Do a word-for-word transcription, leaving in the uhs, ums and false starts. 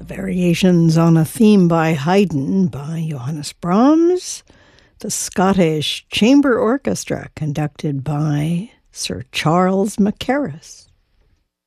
Variations on a Theme by Haydn by Johannes Brahms, the Scottish Chamber Orchestra conducted by Sir Charles Mackerras.